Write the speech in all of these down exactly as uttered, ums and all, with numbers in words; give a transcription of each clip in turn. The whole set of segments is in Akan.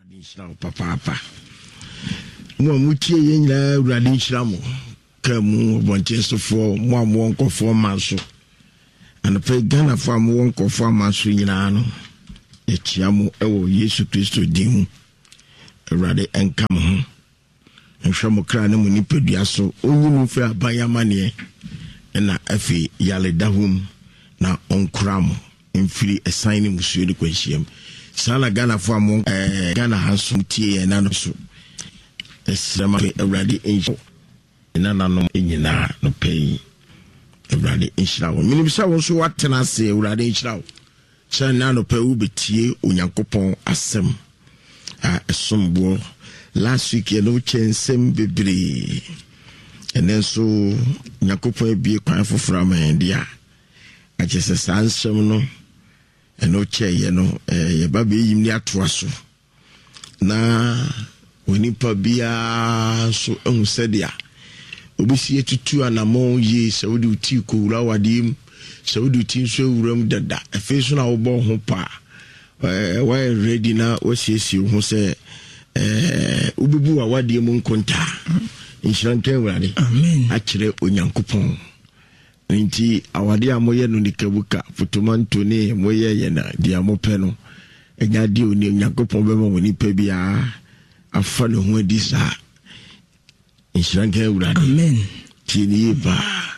Radinshira papa papa. Mo mutie ye nyina Radinshira mo. Ka mu bonchesofo mo amwo nkofo manso. And pray Ghana for amwo nkofo manso nyina no. E chia mo ewo Yesu Kristo din mu. Awurade enka mo ho. Nhwe mo kra ne mo nipadua so onyinu fe abayamane na afi yale dahum na onkram mfiri esan ne musuo de kwanhyiam. Sana Ghana for amwo eh Ghana hanso tie na no so. Esrama Awurade enhye na nanom enyina no pay. Awurade enhyira wo. Minibisa wo so watena ase Awurade enhyira wo. Sɛ na no pay wo betie Onyankopɔn asɛm. Ah esombo last week you know chensem bebre. And then so Onyankopɔn ebie kwan foforo ma dia. A kyese sansɛm no eno che ye no eh ye ba be yim ni atoa so. Na onipa bia so ehu sedia obisi etutu anamon ye se wodi uti ko wura wadim se wodi uti so wuram dada efe so na wo bo ho pa eh why ready na o siesi ho se eh ubebu awade mu nkonta inshanke wurade amen akire Onyankopɔn nti awade amoye no nikabuka fotomanto ne moye ye na dia mopɛ no enya di oni Onyankopɔn be ma woni pa bia afa ne ho adi saa inshanke wurade amen tini ba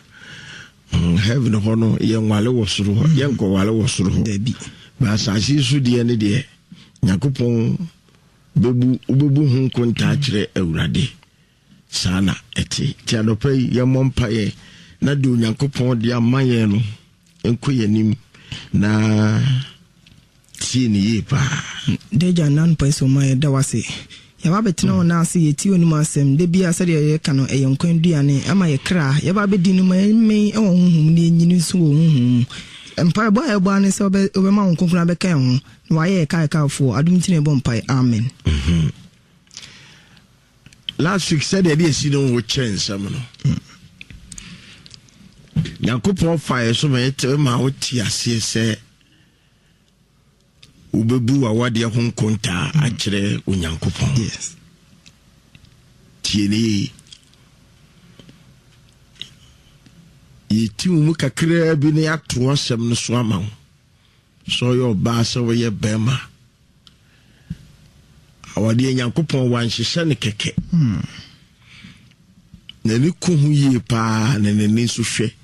heaven hono ye nwale wosoro ye nko wale wosoro dabi ba asasi su de ne de Onyankopɔn bebu ubebu hu konta kire Awurade sana eti ti adopai ye mompaye na de Onyankopɔn de amaye no enko yanim na tini ba deja nan paiso maye dawase ya ba betina wona ase yeti onum asem de bia se de ye ka no e yonkwan duane ama ye kra ya ba bedi no me e won hum ne nyini so won hum empa bo e bo an se obe ma won konkuna be kan ho na wa ye kai kai fo adum tine bo mpai amen. Mhm. Last week said they dey see no chance am no. Yakopon fire so me te ma wo ti ase se ubebu awade ho nkonta akire Onyankopɔn. Yes. Tieni yiti mu kakra bi ne ato asɛm no so ama wo. So yo ba se wo ye bema. Awade Onyankopɔn wan hyehyɛ ne keke. Hmm. Na ni ko hu yie pa na ne ni so hwɛ.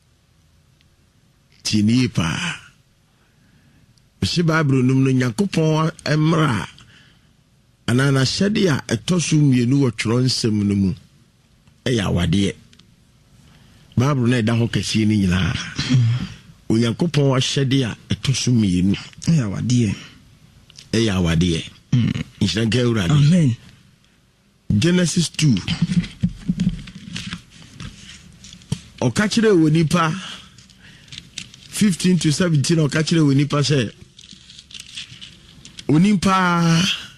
Tieni pa. Si Bible num no Onyankopɔn emra anana hyɛde a ɛtɔso mienu wɔ twerɛ nsɛm no mu ɛyɛ awade. Bible na ɛda ho kɛse ni nyina. Onyankopɔn ahyɛde a ɛtɔso mienu ɛyɛ awade. ɛyɛ awade. Inshanke Awurade. Amen. Genesis two. Ɔka kyerɛ wɔ nipa fifteen to seventeen ɔka kyerɛ wɔ nipa sɛ Onimpa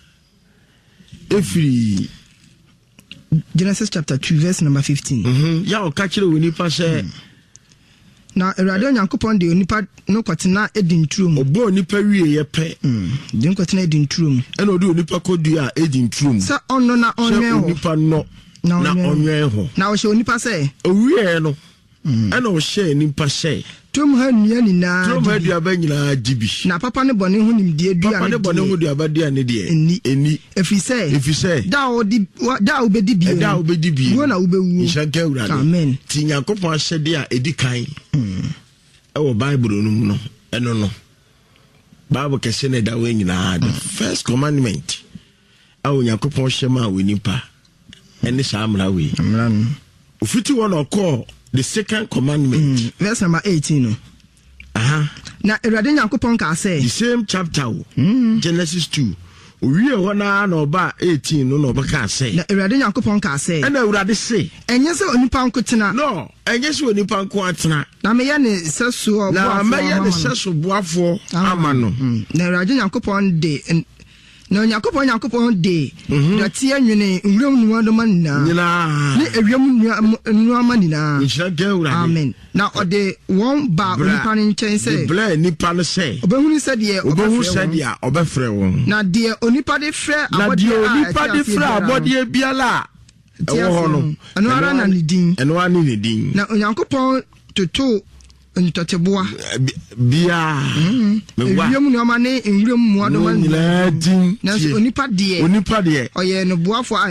efiri Genesis chapter two verse number fifteen. Mhm. Ya o ka kire onipa se na Awurade Onyankopɔn de onipa no kwatena edinturum. Obo onipa wie ye pe. Mm. De kwatena edinturum. E na odi onipa kodua edinturum. Sa onno na onwe ho. Onipa no na onwe ho. Na o hye onipa se owie no. E na o hye onipa se Trum ha nua ni na Trum ha dua ba nyina dibi. Na papa ne bone ho nimdie dua ne. Papa ne bone ho dua ba dia ne de. Eni eni. Efi se. Efi se. Da o di da o be di bi. Da o be di bi. Wo na wo be wu. Inshanke Awurade. Amen. Ti Nyankopɔn ahyɛde a edi kan. Mm. E wo Bible no no. Eno no. Bible kese ne da we nyina. The first commandment. A wo Nyankopɔn hyɛma we nipa. Ene sa amra we. Amra no. Ofiti wo na call the second commandment. Mm. Verse number eighteen no. Aha. Na Awurade Nyankopɔn ka say the same chapter mm. Genesis two. Owie ho na na oba eighteen no no baka say. Na Awurade Nyankopɔn ka say. Na Awurade say. Enye se onipa nkotena. No, enye se onipa nko atena. Na me ye ne seso boafo. Na me ye ne seso boafo ama no. Na Awurade Nyankopɔn de na Yakupon Yakupon de dɔte anwene nwuram nuwa do manina nyina ne ewiem nuwa manina nhyira ga wura amen na ɔde wɔn ba onipa ne nkyɛn sɛ bla nipa no sɛ obehunu sɛ de obehunu sɛ de a obɛfrɛ wɔn na de onipa de frɛ abɔde a onipa de frɛ abɔde biala ɛwɔ hɔ no ɛno ara na ne din ɛno ara ne din na Onyankopɔn toto ntɔteboa bia mewa ewiem nuama ne nwuram muadoma nyina din na onipa de onipa de ɔyɛ no boafo